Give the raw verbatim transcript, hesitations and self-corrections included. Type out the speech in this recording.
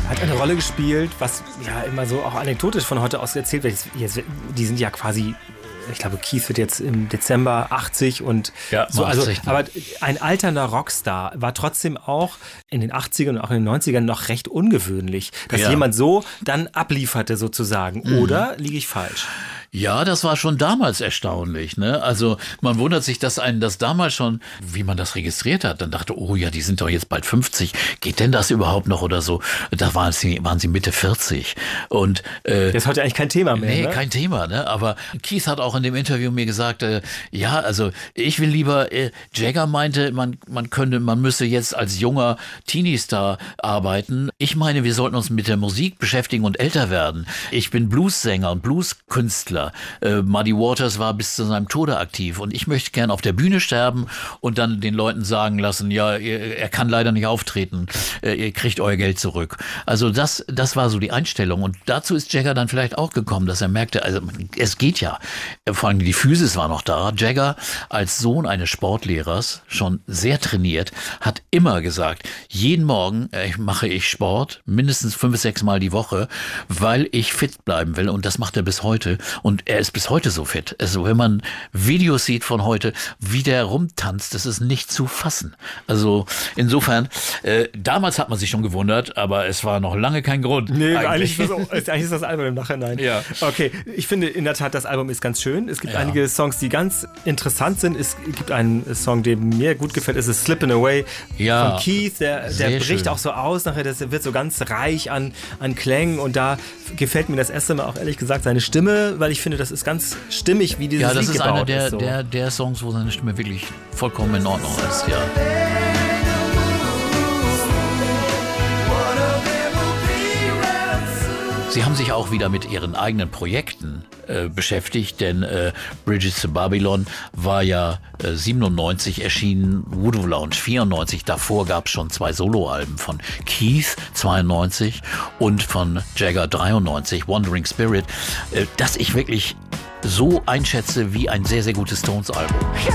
hat eine Rolle gespielt, was ja immer so auch anekdotisch von heute aus erzählt wird. Jetzt, die sind ja quasi, ich glaube, Keith wird jetzt im Dezember achtzig und ja, so. Also, achtzig, ne? aber ein alternder Rockstar war trotzdem auch in den achtzigern und auch in den neunzigern noch recht ungewöhnlich, dass ja. jemand so dann ablieferte sozusagen. Mhm. Oder liege ich falsch? Ja, das war schon damals erstaunlich, ne? Also man wundert sich, dass einen das damals schon, wie man das registriert hat, dann dachte, oh ja, die sind doch jetzt bald fünfzig, geht denn das überhaupt noch oder so? Da waren sie, waren sie Mitte vierzig und äh, das ist heute eigentlich kein Thema mehr. Nee, ne? kein Thema, ne? Aber Keith hat auch in dem Interview mir gesagt, äh, ja, also ich will lieber, äh, Jagger meinte, man, man könnte, man müsse jetzt als junger Teenie-Star arbeiten. Ich meine, wir sollten uns mit der Musik beschäftigen und älter werden. Ich bin Blues-Sänger und Blues-Künstler. Äh, Muddy Waters war bis zu seinem Tode aktiv und ich möchte gern auf der Bühne sterben und dann den Leuten sagen lassen, ja, er, er kann leider nicht auftreten, äh, ihr kriegt euer Geld zurück. Also das, das war so die Einstellung und dazu ist Jagger dann vielleicht auch gekommen, dass er merkte, also es geht ja, vor allem die Physis war noch da. Jagger als Sohn eines Sportlehrers, schon sehr trainiert, hat immer gesagt, jeden Morgen äh, mache ich Sport, mindestens fünf bis sechs Mal die Woche, weil ich fit bleiben will und das macht er bis heute. Und er ist bis heute so fit. Also wenn man Videos sieht von heute, wie der rumtanzt, das ist nicht zu fassen. Also insofern, äh, damals hat man sich schon gewundert, aber es war noch lange kein Grund. Nee, eigentlich, eigentlich, ist, eigentlich ist das Album im Nachhinein. Ja. Okay, ich finde in der Tat, das Album ist ganz schön. Es gibt ja. einige Songs, die ganz interessant sind. Es gibt einen Song, der mir gut gefällt, es ist Slippin' Away ja. von Keith. Der, der bricht schön. Auch so aus nachher, das wird so ganz reich an, an Klängen und da gefällt mir das erste Mal auch ehrlich gesagt seine Stimme, weil ich finde, das ist ganz stimmig, wie dieses Ja, das Lied ist einer gebaut der, ist. So. der, der Songs, wo seine Stimme wirklich vollkommen in Ordnung ist, ja. Sie haben sich auch wieder mit ihren eigenen Projekten äh, beschäftigt, denn äh, Bridges to Babylon war ja äh, siebenundneunzig erschienen, Voodoo Lounge vierundneunzig, davor gab es schon zwei Soloalben von Keith zweiundneunzig und von Jagger dreiundneunzig, Wandering Spirit, äh, das ich wirklich so einschätze wie ein sehr, sehr gutes Stones-Album.